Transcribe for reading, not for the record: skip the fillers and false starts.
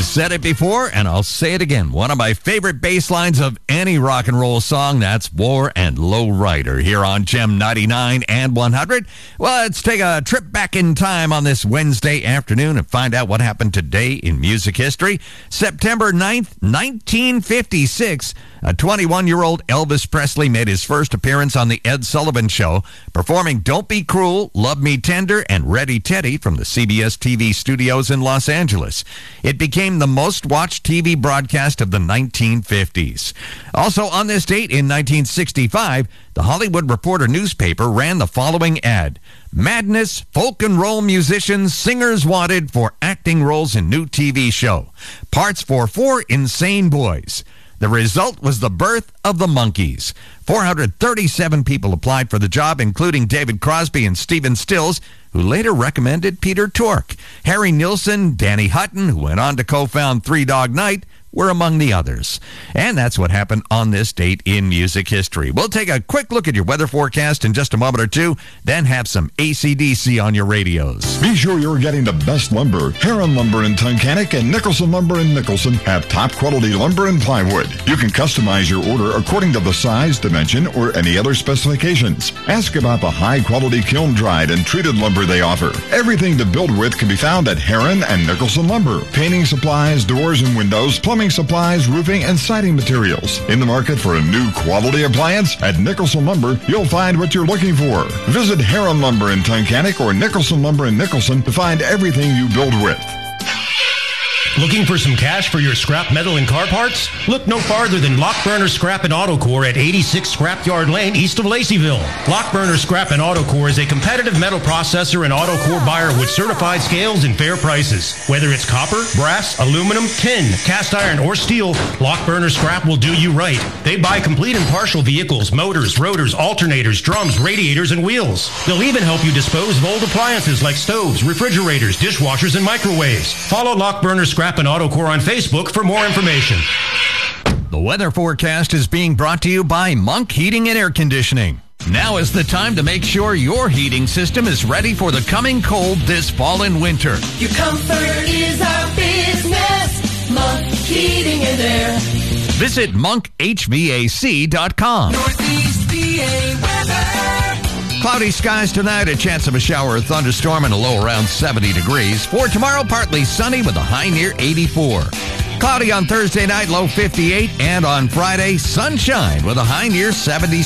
said it before, and I'll say it again. One of my favorite bass lines of any rock and roll song, that's War and Lowrider here on Gem 99 and 100. Well, let's take a trip back in time on this Wednesday afternoon and find out what happened today in music history. September 9th, 1956, a 21-year-old Elvis Presley made his first appearance on The Ed Sullivan Show, performing Don't Be Cruel, Love Me Tender, and Ready Teddy from the CBS TV studios in Los Angeles. It became the most-watched TV broadcast of the 1950s. Also on this date in 1965, the Hollywood Reporter newspaper ran the following ad: Madness, folk and roll musicians, singers wanted for acting roles in new TV show. Parts for 4 insane boys. The result was the birth of the Monkees. 437 people applied for the job, including David Crosby and Stephen Stills, who later recommended Peter Tork. Harry Nilsson, Danny Hutton, who went on to co-found Three Dog Night, were among the others. And that's what happened on this date in music history. We'll take a quick look at your weather forecast in just a moment or two, then have some AC/DC on your radios. Be sure you're getting the best lumber. Heron Lumber in Tunkhannock and Nicholson Lumber in Nicholson have top quality lumber and plywood. You can customize your order according to the size, dimension, or any other specifications. Ask about the high quality kiln dried and treated lumber they offer. Everything to build with can be found at Heron and Nicholson Lumber. Painting supplies, doors and windows, plumbing supplies, roofing, and siding materials. In the market for a new quality appliance? At Nicholson Lumber, you'll find what you're looking for. Visit Heron Lumber in Tunkhannock or Nicholson Lumber in Nicholson to find everything you build with. Looking for some cash for your scrap metal and car parts? Look no farther than Lockburner Scrap and Auto Core at 86 Scrapyard Lane, east of Laceyville. Lockburner Scrap and Auto Core is a competitive metal processor and auto core buyer with certified scales and fair prices. Whether it's copper, brass, aluminum, tin, cast iron, or steel, Lockburner Scrap will do you right. They buy complete and partial vehicles, motors, rotors, alternators, drums, radiators, and wheels. They'll even help you dispose of old appliances like stoves, refrigerators, dishwashers, and microwaves. Follow Lockburner Scrap and Auto Core on Facebook for more information. The weather forecast is being brought to you by Monk Heating and Air Conditioning. Now is the time to make sure your heating system is ready for the coming cold this fall and winter. Your comfort is our business. Monk Heating and Air. Visit monkhvac.com. Northeast PA weather. Cloudy skies tonight, a chance of a shower or thunderstorm and a low around 70 degrees. For tomorrow, partly sunny with a high near 84. Cloudy on Thursday night, low 58. And on Friday, sunshine with a high near 76.